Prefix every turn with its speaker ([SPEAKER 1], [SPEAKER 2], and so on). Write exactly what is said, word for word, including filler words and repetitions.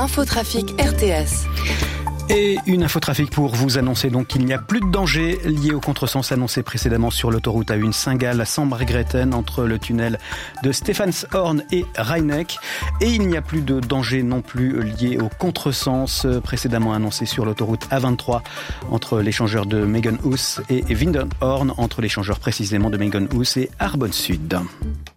[SPEAKER 1] Infotrafic R T S.
[SPEAKER 2] Et une infotrafic pour vous annoncer donc qu'il n'y a plus de danger lié au contresens annoncé précédemment sur l'autoroute A un Saint-Gall à Saint-Margrethen entre le tunnel de Stephanshorn et Rheineck. Et il n'y a plus de danger non plus lié au contresens précédemment annoncé sur l'autoroute A vingt-trois entre l'échangeur de Megenhus et Windenhorn, entre l'échangeur précisément de Megenhus et Arbonne Sud.